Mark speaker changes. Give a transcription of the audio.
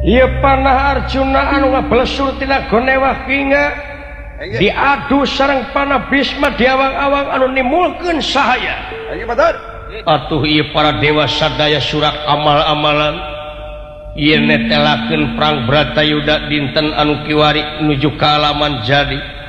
Speaker 1: Ieu panah Arjuna anu ngablesur tina gonewa kinga diadu sareng panah Bisma diawang-awang anu nimulkeun sahaya. Atuh ieu para dewa sadaya surak amal-amalan ieu netelakeun perang Bratayuda dinten anu kiwari nuju ka alaman jadi.